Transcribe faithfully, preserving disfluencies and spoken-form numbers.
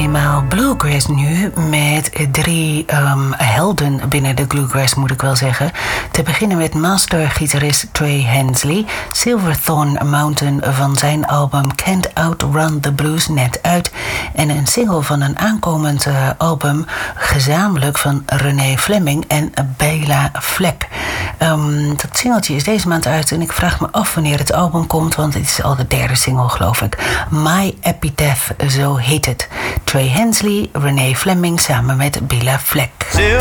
eenmaal bluegrass nu met drie um, helden binnen de bluegrass, moet ik wel zeggen. Te beginnen met mastergitarist Trey Hensley. Silverthorn Mountain van zijn album Can't Outrun the Blues net uit. En een single van een aankomend uh, album gezamenlijk van Renee Fleming en Bela Fleck. Um, dat singeltje is deze maand uit en ik vraag me af wanneer het album komt, want het is al de derde single, geloof ik. My Epitaph, zo heet het. Trey Hensley, Renee Fleming samen met Bela Fleck.